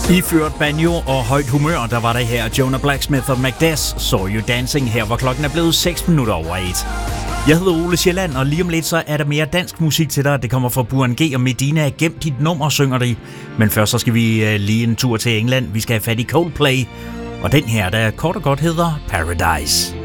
Iført banjo og højt humør, der var der her Jonah Blacksmith og McDess, Saw You Dancing, her hvor klokken er blevet 6 minutter over 1. Jeg hedder Ole Sjælland, og lige om lidt så er der mere dansk musik til dig. Det kommer fra Burhan G og Medina. Gem dit nummer, synger de. Men først så skal vi lige en tur til England. Vi skal have fat i Coldplay. Og den her, der kort og godt hedder Paradise.